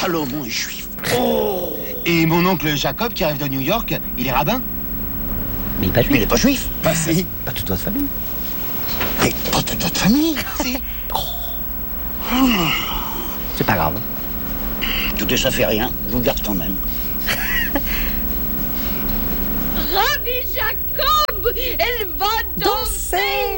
Salomon est juif. Oh. Et mon oncle Jacob, qui arrive de New York, il est rabbin. Mais il n'est pas juif. Mais il n'est pas juif. Bah, si. Pas toute votre famille. Mais pas toute notre famille. Si. C'est pas grave. Écoutez, ça fait rien. Je vous garde quand même. Rabbi Jacob, elle va danser.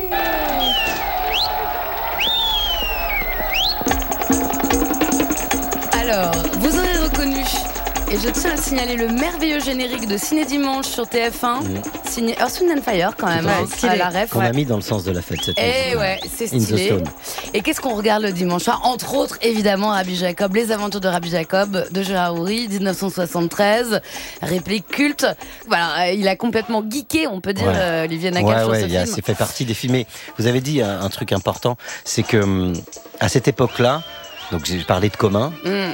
Alors, vous aurez reconnu, et je tiens à signaler le merveilleux générique de Ciné Dimanche sur TF1, signé Earth, Wind & Fire quand même, à la ref. Qu'on a mis dans le sens de la fête cette Et ouais, c'est stylé. Stone. Et qu'est-ce qu'on regarde le dimanche soir? Entre autres, évidemment, Rabbi Jacob, Les Aventures de Rabbi Jacob, de Gérard Houry, 1973, réplique culte. Voilà, il a complètement geeké, on peut dire, Olivier Nakache sur ce film. C'est fait partie des films. Mais vous avez dit un truc important, c'est que à cette époque-là, donc j'ai parlé de commun.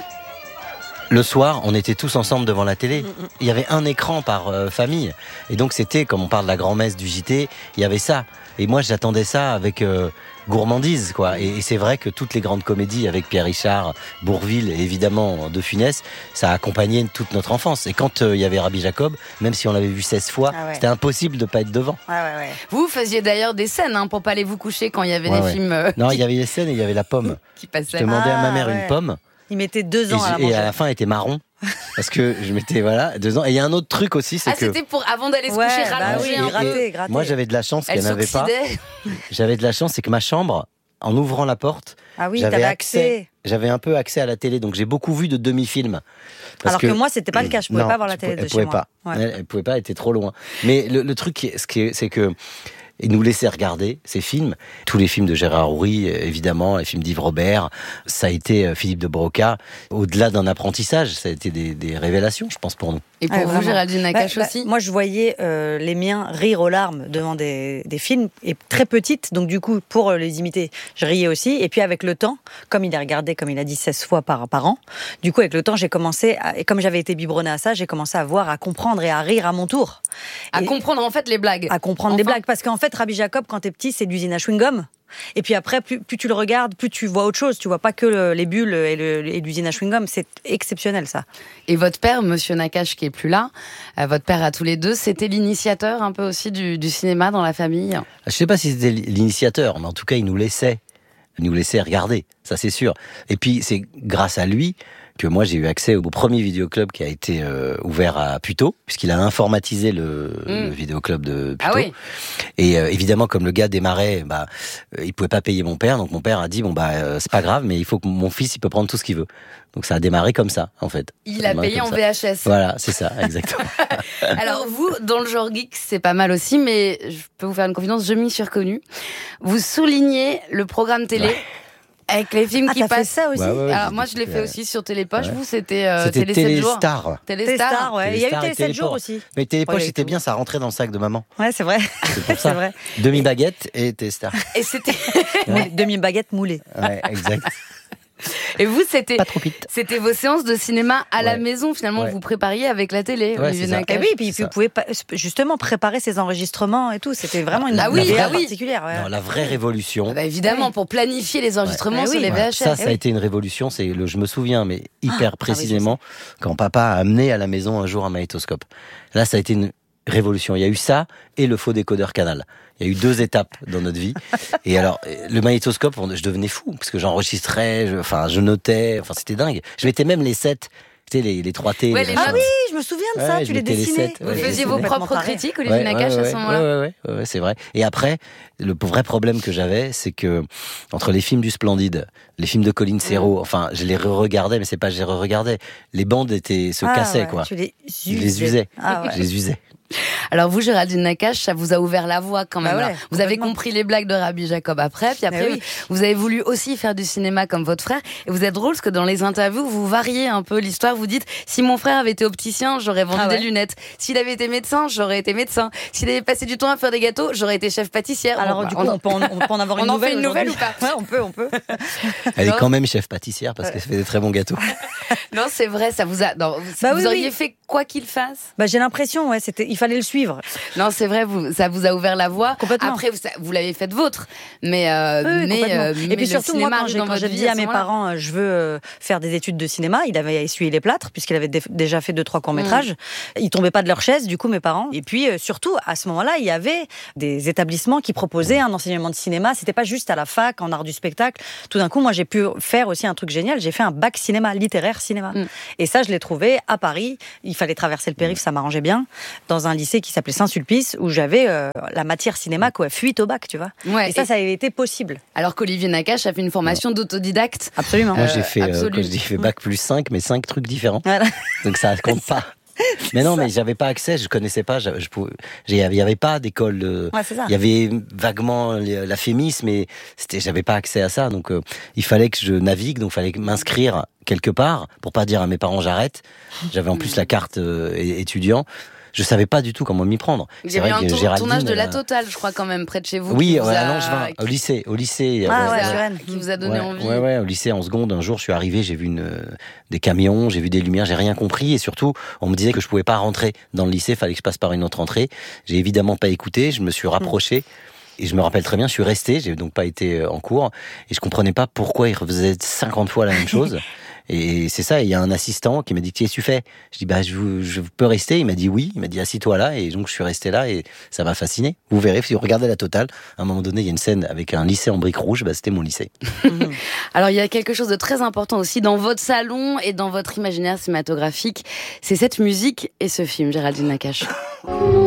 Le soir, on était tous ensemble devant la télé. Il y avait un écran par famille. Et donc c'était, comme on parle de la grand-messe du JT, il y avait ça. Et moi, j'attendais ça avec gourmandise, quoi. Et c'est vrai que toutes les grandes comédies avec Pierre Richard, Bourvil et évidemment De Funès, ça a accompagné toute notre enfance. Et quand il y avait Rabbi Jacob, même si on l'avait vu 16 fois, c'était impossible de pas être devant. Vous faisiez d'ailleurs des scènes pour pas aller vous coucher quand il y avait des films. Non, il y avait des scènes et il y avait la pomme. Qui passaient. Je demandais à ma mère une pomme. Il mettait 2 ans à la manger. Et à la fin, elle était marron. Parce que je mettais 2 ans. Et il y a un autre truc aussi, c'est que... c'était pour avant d'aller se coucher, rallonger un peu. Gratter. Moi, j'avais de la chance qu'elle n'avait pas. J'avais de la chance, c'est que ma chambre, en ouvrant la porte, j'avais accès. J'avais un peu accès à la télé, donc j'ai beaucoup vu de demi-films. Alors que moi, c'était pas le cas. Je pouvais pas voir la télé de chez moi. Elle pouvait pas, elle était trop loin. Mais le truc, c'est que il nous laissait regarder ces films. Tous les films de Gérard Houry, évidemment, les films d'Yves Robert, ça a été Philippe de Broca. Au-delà d'un apprentissage, ça a été des révélations, je pense, pour nous. Et pour vous, Géraldine Nakache aussi? Moi, je voyais les miens rire aux larmes devant des films, et très petites, donc du coup, pour les imiter, je riais aussi. Et puis avec le temps, comme il a regardé, comme il a dit, 16 fois par an, du coup, avec le temps, j'ai commencé, et comme j'avais été biberonnée à ça, j'ai commencé à voir, à comprendre et à rire à mon tour. À comprendre en fait les blagues. À comprendre les blagues, parce qu'en fait, Rabbi Jacob, quand t'es petit, c'est de l'usine à chewing-gum. Et puis après, plus tu le regardes, plus tu vois autre chose. Tu vois pas que les bulles et l'usine à chewing-gum. C'est exceptionnel, ça. Et votre père, Monsieur Nakache, qui est plus là, votre père à tous les deux, c'était l'initiateur un peu aussi du cinéma dans la famille? Je sais pas si c'était l'initiateur, mais en tout cas, il nous laissait regarder. Ça, c'est sûr. Et puis, c'est grâce à lui que moi j'ai eu accès au premier vidéoclub qui a été ouvert à Puteaux, puisqu'il a informatisé le vidéoclub de Puteaux. Ah oui. Et évidemment, comme le gars démarrait, il pouvait pas payer mon père, donc mon père a dit c'est pas grave, mais il faut que mon fils il peut prendre tout ce qu'il veut. Donc ça a démarré comme ça, en fait. Il a payé en VHS. Voilà, c'est ça, exactement. Alors vous, dans le genre geek, c'est pas mal aussi, mais je peux vous faire une confidence, je m'y suis reconnue. Vous soulignez le programme télé. Avec les films qui passent. Fait ça aussi. Alors moi je l'ai fait aussi sur Télépoche. Vous c'était Télé 7 jours. Téléstar, ouais. Il y a eu Télé 7 jours aussi. Mais Télépoche c'était bien, ça rentrait dans le sac de maman. Ouais, c'est vrai. C'est pour ça. Vrai. Demi-baguette et Téléstar. Et c'était demi-baguette moulée. Ouais, exact. Et vous, c'était pas trop vite. C'était vos séances de cinéma à la maison, finalement, que vous prépariez avec la télé. Olivier Nakache. Et oui, puis vous pouvez justement préparer ces enregistrements et tout. C'était vraiment une idée particulière. Ouais. Non, la vraie révolution. Évidemment, pour planifier les enregistrements sur les VHS. Ça a été une révolution. Je me souviens, mais hyper précisément, quand papa a amené à la maison un jour un magnétoscope. Là, ça a été une révolution. Il y a eu ça et le faux décodeur Canal. Il y a eu 2 étapes dans notre vie. Et alors, le magnétoscope, je devenais fou, parce que j'enregistrais, je notais, c'était dingue. Je mettais même les 7, tu sais, les 3T. Ah oui, je me souviens de ça, tu les dessinais. Vous faisiez vos propres critiques, Olivier Nakache, à ce moment-là. Ouais, c'est vrai. Et après, le vrai problème que j'avais, c'est que, entre les films du Splendide, les films de Colin Serrault, je les re-regardais, mais c'est pas, je les re-regardais. Les bandes se cassaient, quoi. Tu les usais. Je les usais. Je les usais. Alors vous, Géraldine Nakache, ça vous a ouvert la voie quand même. Vous avez compris les blagues de Rabbi Jacob après, puis après vous avez voulu aussi faire du cinéma comme votre frère. Et vous êtes drôle parce que dans les interviews, vous variez un peu l'histoire. Vous dites, si mon frère avait été opticien, j'aurais vendu des lunettes. S'il avait été médecin, j'aurais été médecin. S'il avait passé du temps à faire des gâteaux, j'aurais été chef pâtissière. Alors du coup, on peut en avoir une nouvelle. On en fait une nouvelle ou pas? Ouais, on peut. Elle est quand même chef pâtissière parce qu'elle fait des très bons gâteaux. Non, c'est vrai, ça vous a... vous auriez fait quoi qu'il fasse? J'ai l'impression, il fallait le suivre. suivre. Non, c'est vrai, ça vous a ouvert la voie. Complètement. Après, vous l'avez faite vôtre. Mais, et puis surtout, moi, quand j'ai dit à mes parents, parents, je veux faire des études de cinéma, il avait essuyé les plâtres, puisqu'il avait déjà fait 2-3 courts-métrages. Ils tombaient pas de leur chaise, du coup, mes parents. Et puis, surtout, à ce moment-là, il y avait des établissements qui proposaient un enseignement de cinéma. C'était pas juste à la fac, en art du spectacle. Tout d'un coup, moi, j'ai pu faire aussi un truc génial. J'ai fait un bac cinéma, littéraire cinéma. Et ça, je l'ai trouvé à Paris. Il fallait traverser le périph', ça m'arrangeait bien. Dans un lycée qui s'appelait Saint-Sulpice, où j'avais la matière cinéma, quoi, fuite au bac, tu vois. Ouais, et ça avait été possible. Alors qu'Olivier Nakache a fait une formation d'autodidacte. Absolument. Moi, j'ai fait bac plus 5, mais 5 trucs différents. Voilà. Donc ça compte pas. Mais non, mais j'avais pas accès, je connaissais pas, il y avait pas d'école. Ouais, c'est ça. Il y avait vaguement la Fémis, mais j'avais pas accès à ça. Donc il fallait que je navigue, donc il fallait m'inscrire quelque part pour pas dire à mes parents j'arrête. J'avais en plus la carte étudiant. Je savais pas du tout comment m'y prendre. Il y avait un tournage de La Totale, je crois, quand même, près de chez vous. Oui, à Langevin, au lycée. Qui vous a donné envie. Ouais, au lycée, en seconde, un jour, je suis arrivé, j'ai vu des camions, j'ai vu des lumières, j'ai rien compris. Et surtout, on me disait que je pouvais pas rentrer dans le lycée, fallait que je passe par une autre entrée. J'ai évidemment pas écouté, je me suis rapproché. Et je me rappelle très bien, je suis resté, j'ai donc pas été en cours. Et je comprenais pas pourquoi ils refaisaient 50 fois la même chose. Et c'est ça, il y a un assistant qui m'a dit, qu'est-ce que tu fais? Je dis, je peux rester. Il m'a dit oui, il m'a dit, assis-toi là. Et donc je suis resté là et ça m'a fasciné. Vous verrez, si vous regardez La Totale, à un moment donné, il y a une scène avec un lycée en briques rouges, c'était mon lycée. Alors il y a quelque chose de très important aussi dans votre salon et dans votre imaginaire cinématographique, c'est cette musique et ce film, Géraldine Nakache.